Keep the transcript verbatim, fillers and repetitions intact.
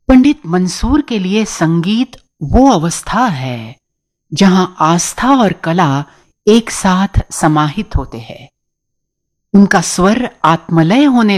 पंडित मंसूर के लिए संगीत वो अवस्था है जहां आस्था और कला एक साथ समाहित होते हैं। उनका स्वर आत्मलय होने